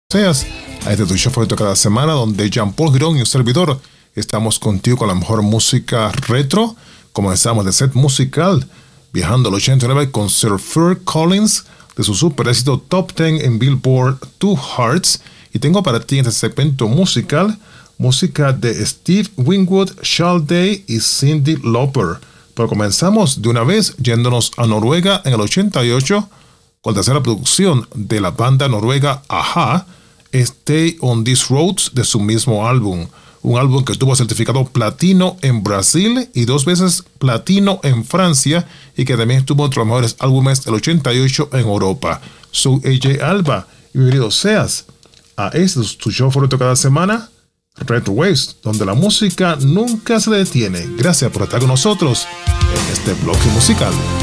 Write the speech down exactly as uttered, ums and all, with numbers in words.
seas a este tu show favorito cada semana, donde Jean-Paul Girón y un servidor estamos contigo con la mejor música retro. Comenzamos el set musical viajando al ochenta y nueve con Sir Phil Collins de su super éxito Top diez en Billboard Two Hearts, y tengo para ti en este segmento musical música de Steve Winwood, Charles Day y Cyndi Lauper. Pero comenzamos de una vez yéndonos a Noruega en el ochenta y ocho con la tercera producción de la banda noruega a-ha, Stay on These Roads, de su mismo álbum. Un álbum que tuvo certificado platino en Brasil y dos veces platino en Francia, y que también tuvo entre los mejores álbumes del ochenta y ocho en Europa. Soy A J Alba y bienvenido seas a este tu show favorito cada semana, Retro Waves, donde la música nunca se detiene. Gracias por estar con nosotros en este bloque musical.